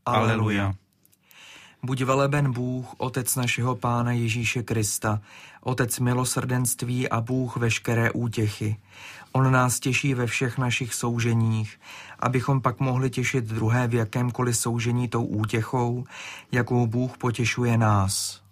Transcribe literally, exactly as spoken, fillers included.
Aleluja. Buď veleben Bůh, Otec našeho Pána Ježíše Krista, Otec milosrdenství a Bůh veškeré útěchy. On nás těší ve všech našich souženích, abychom pak mohli těšit druhé v jakémkoliv soužení tou útěchou, jakou Bůh potěšuje nás.